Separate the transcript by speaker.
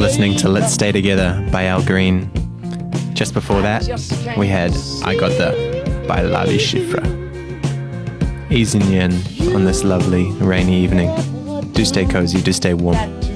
Speaker 1: listening to Let's Stay Together by Al Green. Just before that, we had I Got the by Lavi Schifra. Easing you in on this lovely rainy evening. Do stay cozy, do stay warm.